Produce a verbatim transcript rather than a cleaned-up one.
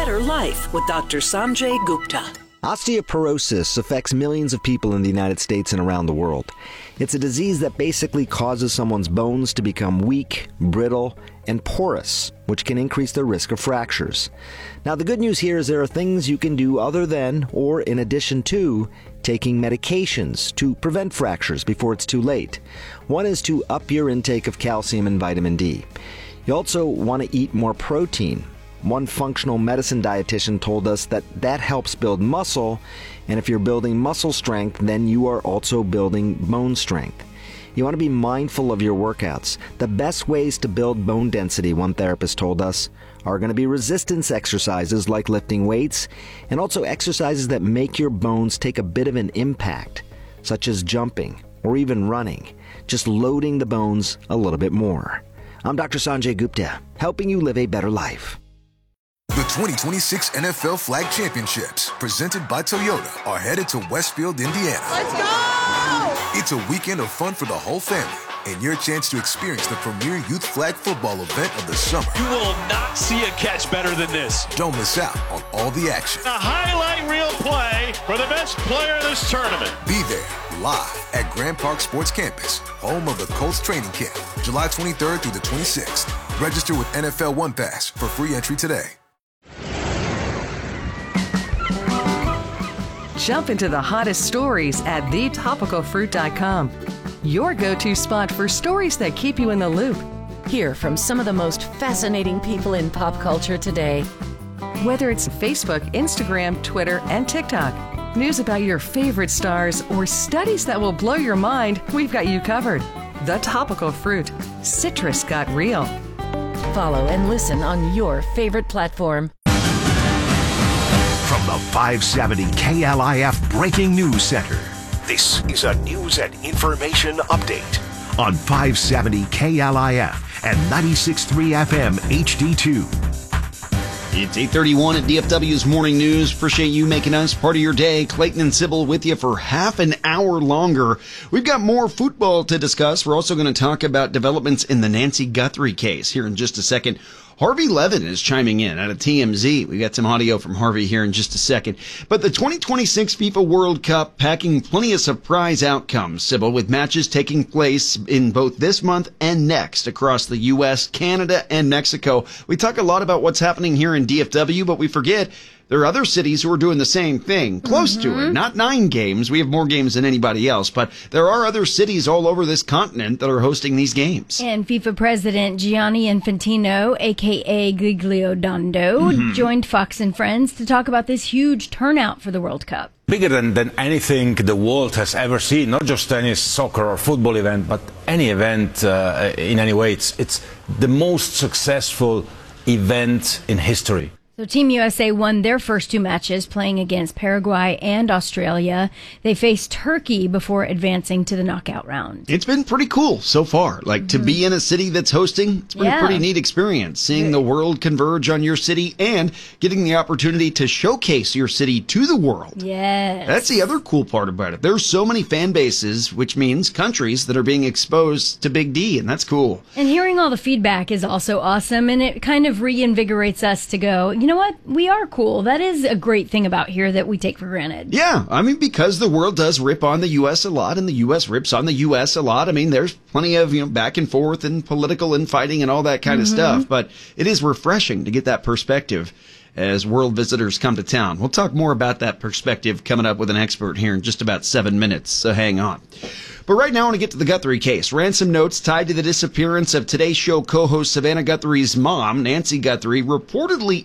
better life with Doctor Sanjay Gupta. Osteoporosis affects millions of people in the United States and around the world. It's a disease that basically causes someone's bones to become weak, brittle, and porous, which can increase their risk of fractures. Now, the good news here is there are things you can do other than, or in addition to, taking medications to prevent fractures before it's too late. One is to up your intake of calcium and vitamin D. You also want to eat more protein. One functional medicine dietitian told us that that helps build muscle, and if you're building muscle strength, then you are also building bone strength. You want to be mindful of your workouts. The best ways to build bone density, one therapist told us, are going to be resistance exercises like lifting weights, and also exercises that make your bones take a bit of an impact, such as jumping or even running, just loading the bones a little bit more. I'm Doctor Sanjay Gupta, helping you live a better life. The twenty twenty-six N F L Flag Championships, presented by Toyota, are headed to Westfield, Indiana. Let's go! It's a weekend of fun for the whole family, and your chance to experience the premier youth flag football event of the summer. You will not see a catch better than this. Don't miss out on all the action. A highlight reel play for the best player of this tournament. Be there, live at Grand Park Sports Campus, home of the Colts training camp, July twenty-third through the twenty-sixth. Register with N F L One Pass for free entry today. Jump into the hottest stories at the topical fruit dot com. Your go-to spot for stories that keep you in the loop. Hear from some of the most fascinating people in pop culture today. Whether it's Facebook, Instagram, Twitter, and TikTok, news about your favorite stars, or studies that will blow your mind, we've got you covered. The Topical Fruit. Citrus got real. Follow and listen on your favorite platform. From the five seventy K L I F Breaking News Center, this is a news and information update on five seventy K L I F and ninety-six point three F M H D two. It's eight thirty-one at D F W's Morning News. Appreciate you making us part of your day. Clayton and Sybil with you for half an hour longer. We've got more football to discuss. We're also going to talk about developments in the Nancy Guthrie case here in just a second. Harvey Levin is chiming in out of T M Z. We got some audio from Harvey here in just a second. But the twenty twenty-six FIFA World Cup packing plenty of surprise outcomes, Sybil, with matches taking place in both this month and next across the U S, Canada, and Mexico. We talk a lot about what's happening here in D F W, but we forget there are other cities who are doing the same thing, close mm-hmm. to it. Not nine games. We have more games than anybody else, but there are other cities all over this continent that are hosting these games. And FIFA President Gianni Infantino, a k a. Giglio Dando, mm-hmm. joined Fox and Friends to talk about this huge turnout for the World Cup. Bigger than, than anything the world has ever seen, not just any soccer or football event, but any event uh, in any way. It's, it's the most successful event in history. So Team U S A won their first two matches, playing against Paraguay and Australia. They faced Turkey before advancing to the knockout round. It's been pretty cool so far. Like, mm-hmm. to be in a city that's hosting, it's been yeah. a pretty neat experience. Seeing the world converge on your city and getting the opportunity to showcase your city to the world. Yes. That's the other cool part about it. There's so many fan bases, which means countries that are being exposed to Big D, and that's cool. And hearing all the feedback is also awesome, and it kind of reinvigorates us to go, you know what? We are cool. That is a great thing about here that we take for granted. Yeah, I mean, because the world does rip on the U S a lot, and the U S rips on the U S a lot. I mean, there's plenty of, you know, back and forth and political infighting and all that kind mm-hmm. of stuff. But it is refreshing to get that perspective as world visitors come to town. We'll talk more about that perspective coming up with an expert here in just about seven minutes, so hang on. But right now I want to get to the Guthrie case. Ransom notes tied to the disappearance of Today's Show co-host Savannah Guthrie's mom, Nancy Guthrie, reportedly